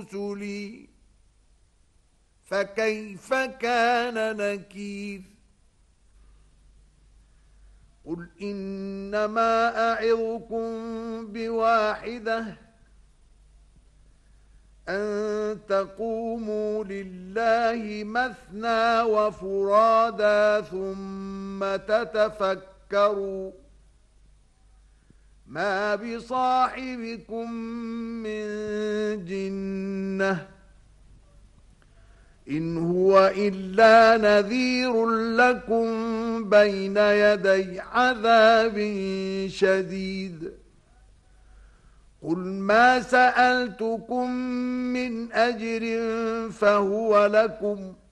رسلي فكيف كان نكير قل إنما أعظكم بواحدة أن تقوموا لله مثنى وفرادا ثم تتفكروا ما بصاحبكم من جنة إن هو إلا نذير لكم بين يدي عذاب شديد قل ما سألتكم من أجر فهو لكم